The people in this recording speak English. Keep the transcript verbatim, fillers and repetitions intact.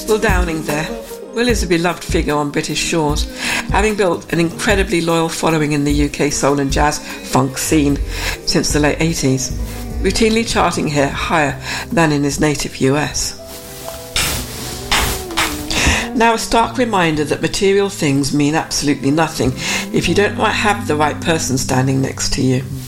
Will Downing there. Will is a beloved figure on British shores, having built an incredibly loyal following in the U K soul and jazz funk scene since the late eighties, routinely charting here higher than in his native U S. Now, a stark reminder that material things mean absolutely nothing if you don't quite have the right person standing next to you.